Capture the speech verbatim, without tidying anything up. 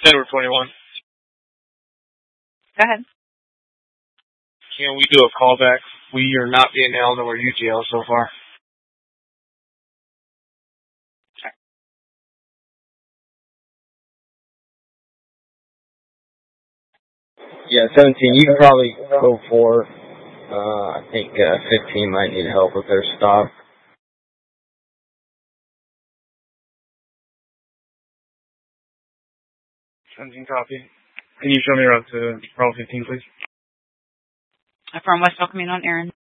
Edward twenty-one. Go ahead. Can we do a callback? We are not being held over U T L so far. Yeah, seventeen, you can probably go for, uh, I think uh, fifteen might need help with their stop. seventeen copy. Can you show me around to Bravo fifteen, please? From West El Camino on Aaron.